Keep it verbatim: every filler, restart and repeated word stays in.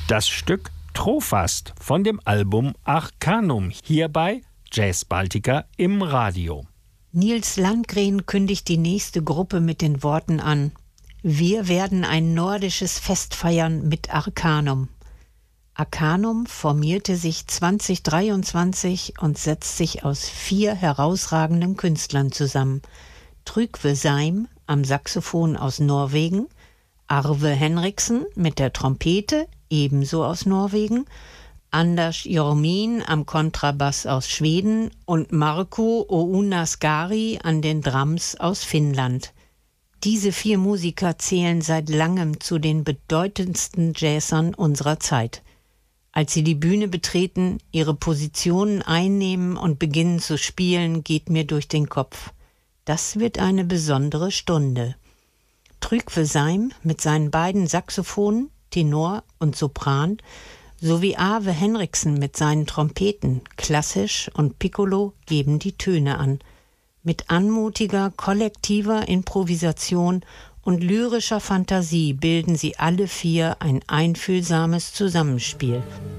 Das Stück Trofast von dem Album Arcanum, hier bei Jazz Baltica im Radio. Nils Landgren kündigt die nächste Gruppe mit den Worten an: Wir werden ein nordisches Fest feiern mit Arcanum. Arcanum formierte sich zwanzig dreiundzwanzig und setzt sich aus vier herausragenden Künstlern zusammen. Trygve Seim am Saxophon aus Norwegen, Arve Henriksen mit der Trompete, ebenso aus Norwegen, Anders Jormin am Kontrabass aus Schweden und Markku Ounasgari an den Drums aus Finnland. Diese vier Musiker zählen seit langem zu den bedeutendsten Jazzern unserer Zeit. Als sie die Bühne betreten, ihre Positionen einnehmen und beginnen zu spielen, geht mir durch den Kopf: Das wird eine besondere Stunde. Trygve Seim mit seinen beiden Saxophonen, Tenor und Sopran, sowie Arve Henriksen mit seinen Trompeten, Klassisch und Piccolo, geben die Töne an. Mit anmutiger, kollektiver Improvisation und lyrischer Fantasie bilden sie alle vier ein einfühlsames Zusammenspiel.